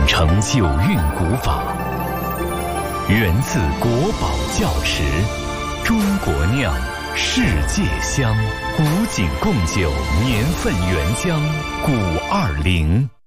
承九韵古法，源自国宝窖池，中国酿，世界香，古井贡酒年份原浆，古20。